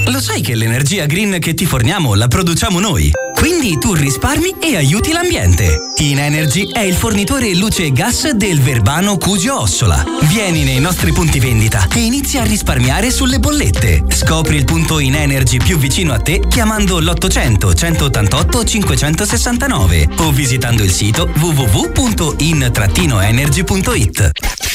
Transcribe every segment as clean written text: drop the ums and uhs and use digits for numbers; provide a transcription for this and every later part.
Lo sai che l'energia green che ti forniamo la produciamo noi? Quindi tu risparmi e aiuti l'ambiente. InEnergy è il fornitore luce e gas del Verbano Cusio Ossola. Vieni nei nostri punti vendita e inizia a risparmiare sulle bollette. Scopri il punto InEnergy più vicino a te chiamando l'800 188 569 o visitando il sito www.in-energy.it.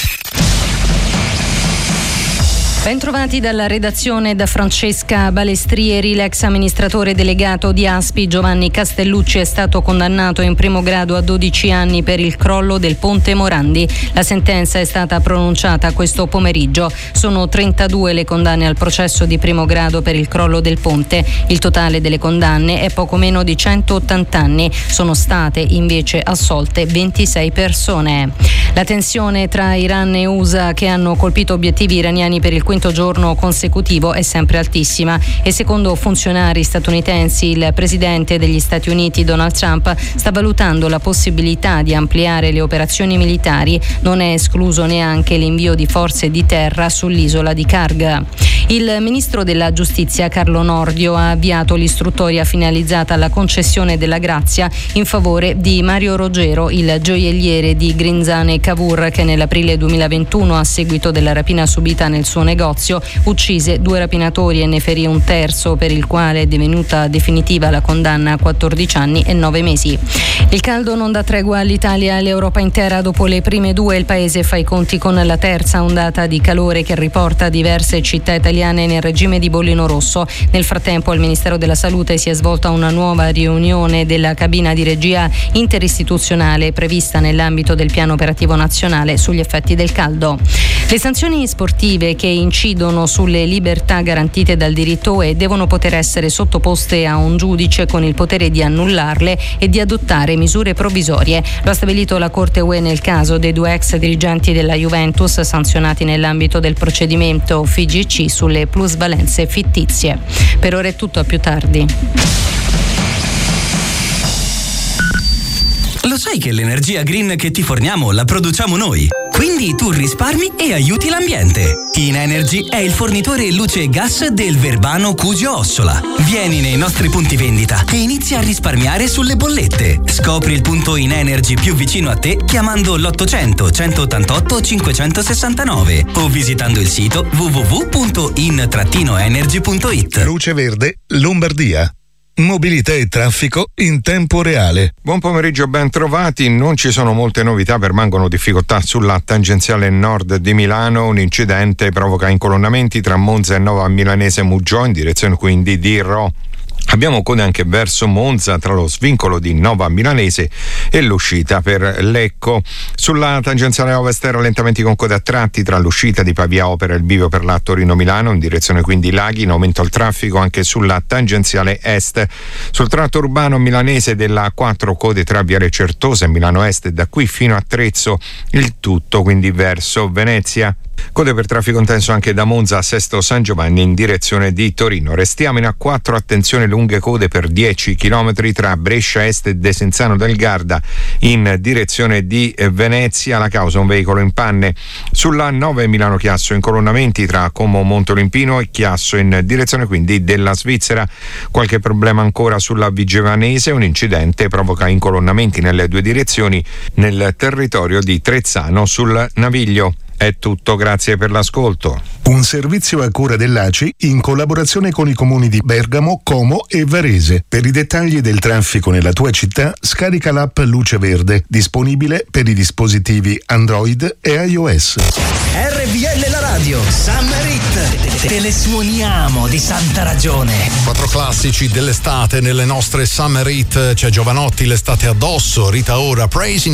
Bentrovati dalla redazione da Francesca Balestrieri. L'ex amministratore delegato di Aspi Giovanni Castellucci è stato condannato in primo grado a 12 anni per il crollo del ponte Morandi. La sentenza è stata pronunciata questo pomeriggio. Sono 32 le condanne al processo di primo grado per il crollo del ponte. Il totale delle condanne è poco meno di 180 anni. Sono state invece assolte 26 persone. La tensione tra Iran e USA, che hanno colpito obiettivi iraniani per il quinto giorno consecutivo, è sempre altissima e secondo funzionari statunitensi il presidente degli Stati Uniti Donald Trump sta valutando la possibilità di ampliare le operazioni militari. Non è escluso neanche l'invio di forze di terra sull'isola di Karg. Il ministro della giustizia Carlo Nordio ha avviato l'istruttoria finalizzata alla concessione della grazia in favore di Mario Roggero, il gioielliere di Grinzane Cavour, che nell'aprile 2021, a seguito della rapina subita nel suo negozio, uccise 2 rapinatori e ne ferì un terzo, per il quale è divenuta definitiva la condanna a 14 anni e 9 mesi. Il caldo non dà tregua all'Italia e all'Europa intera. Dopo le prime 2 il paese fa i conti con la terza ondata di calore che riporta diverse città italiane nel regime di bollino rosso. Nel frattempo al Ministero della Salute si è svolta una nuova riunione della cabina di regia interistituzionale prevista nell'ambito del piano operativo nazionale sugli effetti del caldo. Le sanzioni sportive che incidono sulle libertà garantite dal diritto UE devono poter essere sottoposte a un giudice con il potere di annullarle e di adottare misure provvisorie. Lo ha stabilito la Corte UE nel caso dei 2 ex dirigenti della Juventus sanzionati nell'ambito del procedimento FIGC sulle plusvalenze fittizie. Per ora è tutto, a più tardi. Lo sai che l'energia green che ti forniamo la produciamo noi? Quindi tu risparmi e aiuti l'ambiente. InEnergy è il fornitore luce e gas del Verbano Cusio Ossola. Vieni nei nostri punti vendita e inizia a risparmiare sulle bollette. Scopri il punto InEnergy più vicino a te chiamando l'800 188 569 o visitando il sito www.in-energy.it. Luce Verde Lombardia. Mobilità e traffico in tempo reale. Buon pomeriggio, ben trovati. Non ci sono molte novità, permangono difficoltà sulla tangenziale nord di Milano. Un incidente provoca incolonnamenti tra Monza e Nova Milanese Muggiò in direzione quindi di Rho. Abbiamo code anche verso Monza tra lo svincolo di Nova Milanese e l'uscita per Lecco. Sulla tangenziale ovest rallentamenti con code a tratti tra l'uscita di Pavia Opera e il bivio per la Torino-Milano in direzione quindi Laghi. In aumento il traffico anche sulla tangenziale est. Sul tratto urbano milanese della A4 code tra Viale Certosa e Milano Est e da qui fino a Trezzo, il tutto quindi verso Venezia. Code per traffico intenso anche da Monza a Sesto San Giovanni in direzione di Torino. Restiamo in A4, attenzione, lunghe code per 10 km tra Brescia Est e Desenzano del Garda in direzione di Venezia. La causa un veicolo in panne. Sulla 9 Milano Chiasso incolonnamenti tra Como Montolimpino e Chiasso in direzione quindi della Svizzera. Qualche problema ancora sulla Vigevanese, un incidente provoca incolonnamenti nelle 2 direzioni nel territorio di Trezzano sul Naviglio. È tutto, grazie per l'ascolto. Un servizio a cura dell'ACI in collaborazione con i comuni di Bergamo, Como e Varese. Per i dettagli del traffico nella tua città, scarica l'app Luce Verde, disponibile per i dispositivi Android e iOS. RVL la radio, Summer Hit. Te le suoniamo di santa ragione. 4 classici dell'estate nelle nostre Summer Hit. C'è Giovanotti, l'estate addosso, Rita Ora, Praising